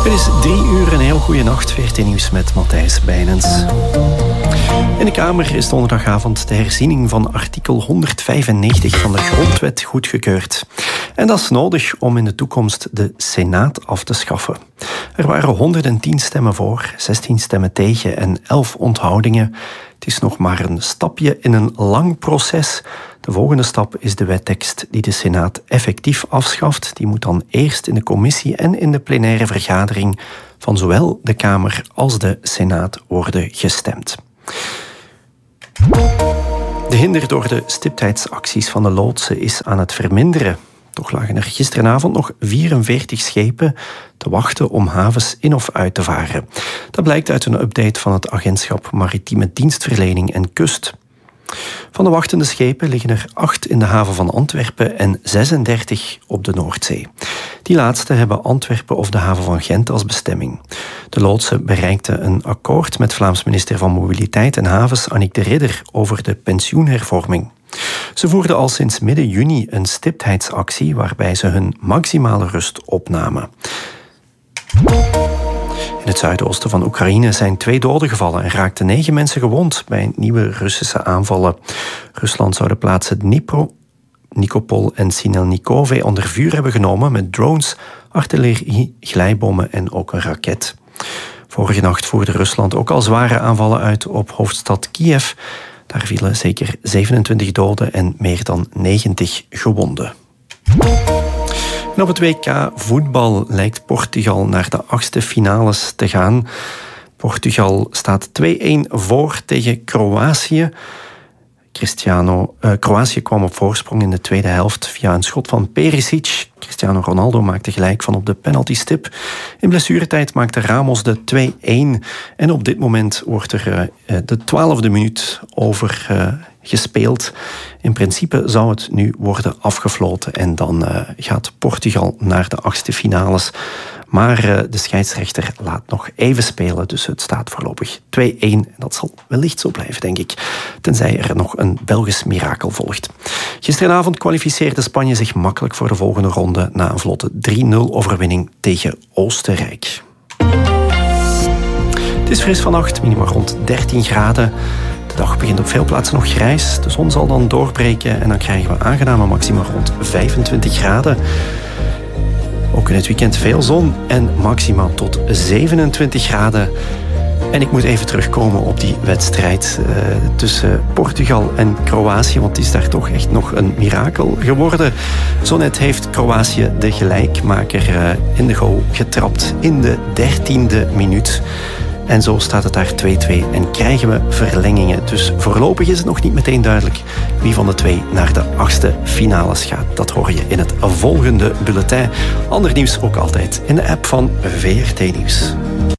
Het is 3:00, een heel goede nacht. VRT Nieuws met Matthijs Bijnens. In de Kamer is donderdagavond de herziening van artikel 195 van de Grondwet goedgekeurd. En dat is nodig om in de toekomst de Senaat af te schaffen. Er waren 110 stemmen voor, 16 stemmen tegen en 11 onthoudingen. Het is nog maar een stapje in een lang proces. De volgende stap is de wettekst die de Senaat effectief afschaft. Die moet dan eerst in de commissie en in de plenaire vergadering van zowel de Kamer als de Senaat worden gestemd. De hinder door de stiptheidsacties van de loodsen is aan het verminderen. Toch lagen er gisteravond nog 44 schepen te wachten om havens in of uit te varen. Dat blijkt uit een update van het Agentschap Maritieme Dienstverlening en Kust. Van de wachtende schepen liggen er 8 in de haven van Antwerpen en 36 op de Noordzee. Die laatste hebben Antwerpen of de haven van Gent als bestemming. De loodsen bereikten een akkoord met Vlaams minister van Mobiliteit en Havens Annick de Ridder over de pensioenhervorming. Ze voerden al sinds midden juni een stiptheidsactie waarbij ze hun maximale rust opnamen. In het zuidoosten van Oekraïne zijn 2 doden gevallen en raakten 9 mensen gewond bij nieuwe Russische aanvallen. Rusland zou de plaatsen Dnipro, Nikopol en Sinelnikove onder vuur hebben genomen met drones, artillerie, glijbommen en ook een raket. Vorige nacht voerde Rusland ook al zware aanvallen uit op hoofdstad Kiev. Daar vielen zeker 27 doden en meer dan 90 gewonden. En op het WK voetbal lijkt Portugal naar de 8e finales te gaan. Portugal staat 2-1 voor tegen Kroatië. Kroatië kwam op voorsprong in de tweede helft via een schot van Perisic. Cristiano Ronaldo maakte gelijk van op de penaltystip. In blessuretijd maakte Ramos de 2-1. En op dit moment wordt er de 12e minuut over gespeeld. In principe zou het nu worden afgefloten en dan gaat Portugal naar de 8e finales. Maar de scheidsrechter laat nog even spelen, dus het staat voorlopig 2-1. Dat zal wellicht zo blijven, denk ik. Tenzij er nog een Belgisch mirakel volgt. Gisteravond kwalificeerde Spanje zich makkelijk voor de volgende ronde na een vlotte 3-0 overwinning tegen Oostenrijk. Het is fris vannacht, minimaal rond 13 graden. De dag begint op veel plaatsen nog grijs. De zon zal dan doorbreken en dan krijgen we aangename maxima rond 25 graden. Ook in het weekend veel zon en maxima tot 27 graden. En ik moet even terugkomen op die wedstrijd tussen Portugal en Kroatië, want het is daar toch echt nog een mirakel geworden. Zo net heeft Kroatië de gelijkmaker in de goal getrapt in de 13e minuut. En zo staat het daar 2-2 en krijgen we verlengingen. Dus voorlopig is het nog niet meteen duidelijk wie van de 2 naar de 8e finales gaat. Dat hoor je in het volgende bulletin. Ander nieuws ook altijd in de app van VRT Nieuws.